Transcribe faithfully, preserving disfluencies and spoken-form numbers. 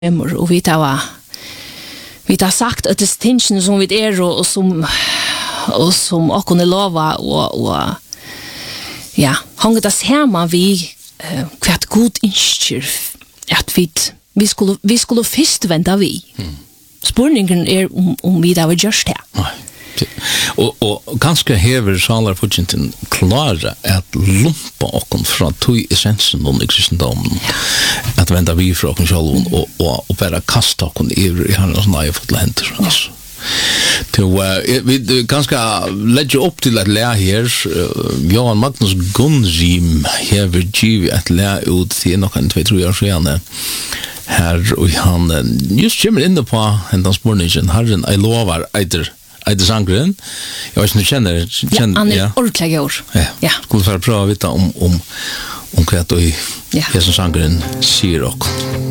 och vi tar vi tar sagt att distinction som vi är och som och som och kunde lova och och ja hänga det hemma vi kvart god inskir att vi vi skulle vi skulle först vänta vi mm. Spurningen är om om vi där just här og og ganske hever salar fortjenten klara at lumpa okkom fra tui essensen om kristendommen at venda vi fra okkom sjálvum og og og bara kasta okkom yvir i hans nye fotlentur altså til uh, vi ganske legge opp til at lære her uh, Johan Magnus Gunzim hever givet at lære ut til noen två tre år siden her og han just kommer inne på hendan spurningen herren jeg lovar eider Eide sangren. Jag vet inte känner känner ja. Han är ordentligt år. Ja. Ja. Skulle få prova vita om om om vad då i ja. Sangren säger också.